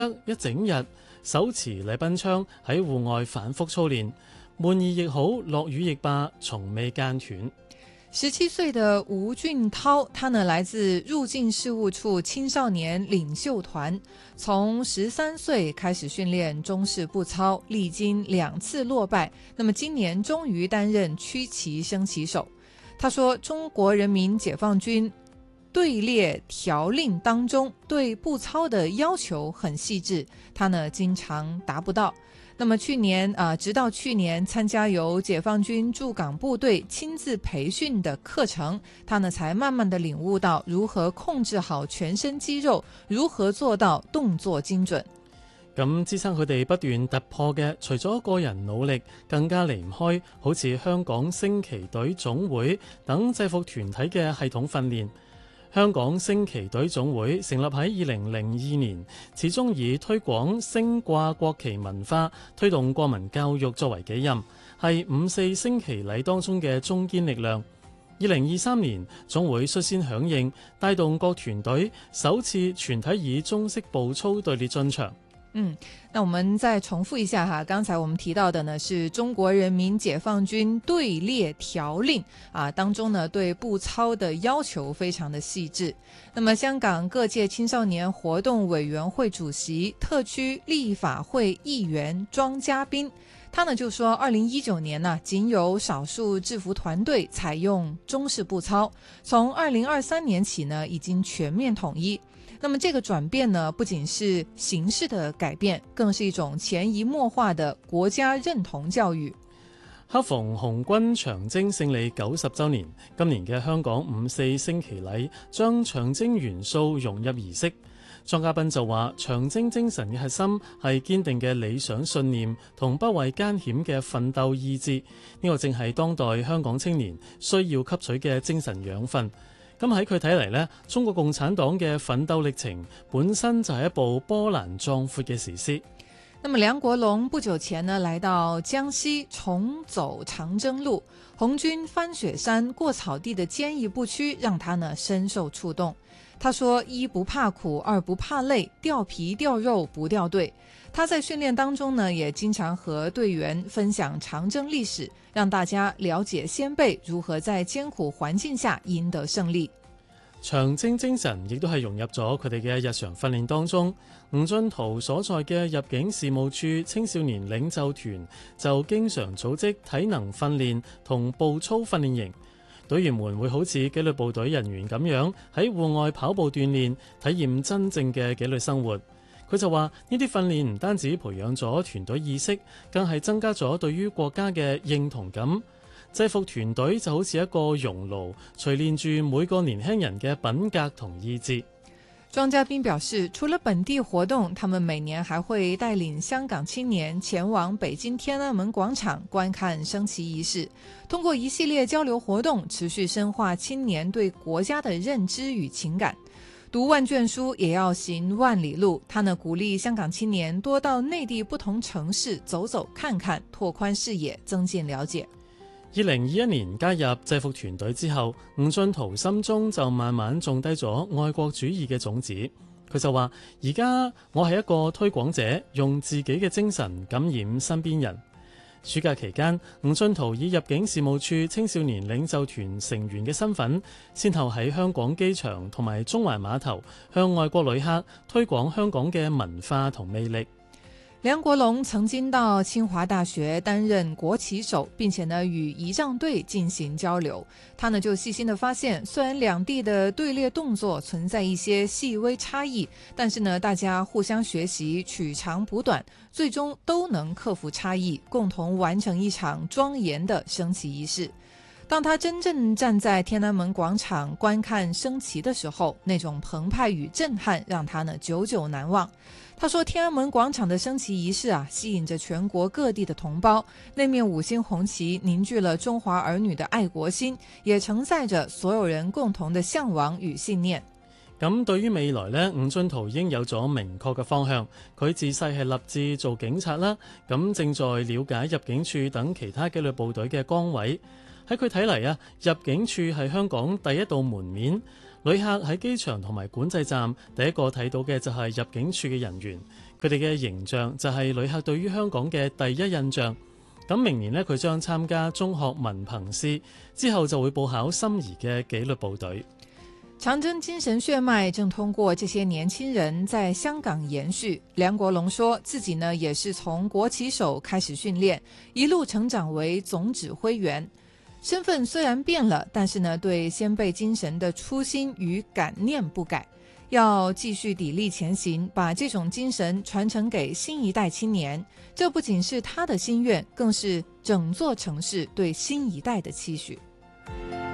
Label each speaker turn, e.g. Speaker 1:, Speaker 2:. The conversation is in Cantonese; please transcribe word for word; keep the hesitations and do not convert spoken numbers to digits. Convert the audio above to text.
Speaker 1: 一整日手持禮賓槍喺戶外反覆操練，悶熱亦好，落雨亦罷，從未間斷。
Speaker 2: 十七歲的吳俊濤，他呢來自入境事務處青少年領袖團，從十三歲開始訓練中式步操，歷經兩次落敗，那麼今年終於擔任區旗升旗手。他說中國人民解放軍隊列條令當中對步操的要求很細緻，他呢經常達不到。那麼去年啊，直到去年參加由解放軍駐港部隊親自培訓的課程，他呢才慢慢的領悟到如何控制好全身肌肉，如何做到動作精準。
Speaker 1: 咁支撐佢哋不斷突破嘅，除咗個人努力，更加離唔開好似香港升旗隊總會等制服團體嘅系統訓練。香港升旗隊總會成立喺二零零二年，始終以推廣升掛國旗文化、推動國民教育作為己任，係五四升旗禮當中嘅中堅力量。二零二三年，總會率先響應，帶動各團隊首次全體以中式步操隊列進場。
Speaker 2: 嗯，那我們再重複一下哈，剛才我們提到的呢是中國人民解放軍隊列條令啊，當中呢對步操的要求非常的細緻。那麼香港各界青少年活動委員會主席、特區立法會議員莊家斌，他呢就說二零一九年呢僅有少數制服團隊採用中式步操，從二零二三年起呢已經全面統一。那麼這個轉變呢，不僅是形式的改變，更是一種潛移默化的國家認同教育。
Speaker 1: 恰逢紅軍長征勝利九十週年，今年嘅香港五四升旗禮將長征元素融入儀式。莊家斌就話，長征精神嘅核心係堅定嘅理想信念同不畏艱險嘅奮鬥意志，呢、這個正係當代香港青年需要吸取嘅精神養分。咁喺佢睇嚟呢，中國共產黨嘅奮鬥歷程本身就係一部波瀾壯闊嘅史詩。
Speaker 2: 那麼梁國龍不久前呢，來到江西重走長征路，紅軍翻雪山過草地的堅毅不屈，讓他呢深受觸動。他說：一不怕苦，二不怕累，掉皮掉肉不掉隊。他在訓練當中呢，也經常和隊員分享長征歷史，讓大家了解先輩如何在艱苦環境下贏得勝利。
Speaker 1: 長征精神亦都係融入咗佢哋嘅日常訓練當中。吳俊濤所在嘅入境事務處青少年領袖團就經常組織體能訓練同步操訓練營，隊員們會好似紀律部隊人員咁樣喺戶外跑步鍛煉，體驗真正嘅紀律生活。佢就話呢啲訓練唔單止培養咗團隊意識，更係增加咗對於國家嘅認同感。制服團隊就好似一個熔爐，錘煉住每個年輕人嘅品格同意志。
Speaker 2: 莊家斌表示，除了本地活動，他們每年還會帶領香港青年前往北京天安門廣場觀看升旗儀式，通過一系列交流活動，持續深化青年對國家的認知與情感。讀萬卷書也要行萬里路，他呢鼓勵香港青年多到內地不同城市走走看看，拓寬視野，增進了解。
Speaker 1: 二零二一年加入制服團隊之後，吳俊濤心中就慢慢種低咗愛國主義嘅種子。佢就話：而家我係一個推廣者，用自己嘅精神感染身邊人。暑假期間，吳俊濤以入境事務處青少年領袖團成員嘅身份，先後喺香港機場同埋中環碼頭向外國旅客推廣香港嘅文化同魅力。
Speaker 2: 梁國龍曾經到清華大學擔任國旗手，並且呢與儀仗隊進行交流。他呢就細心地發現，雖然兩地的隊列動作存在一些細微差異，但是呢大家互相學習，取長補短，最終都能克服差異，共同完成一場莊嚴的升旗儀式。當他真正站在天安門廣場觀看升旗的時候，那種澎湃與震撼讓他呢久久難忘。他說天安門廣場的升旗儀式啊，吸引着全國各地的同胞，那面五星紅旗凝聚了中華兒女的愛國心，也承載着所有人共同的向往與信念。
Speaker 1: 咁對於未來呢，吳俊濤已經有咗明確嘅方向。佢自細係立志做警察啦，咁正在了解入境處等其他紀律部隊嘅崗位。喺佢睇嚟啊，入境處係香港第一道門面。 旅客喺機場同埋管制站第一個睇到嘅就係入境處嘅人員，佢哋嘅形象就係旅客對於香港嘅第一印象。咁明年呢，佢將參加中學文憑試，之後就會報考心儀嘅紀律部隊。
Speaker 2: 長征精神血脈正通過這些年輕人在香港延續。梁國龍說自己呢也是從國旗手開始訓練，一路成長為總指揮員。身份雖然變了，但是呢對先輩精神的初心與感念不改，要繼續砥礪前行，把這種精神傳承給新一代青年。這不僅是他的心願，更是整座城市對新一代的期許。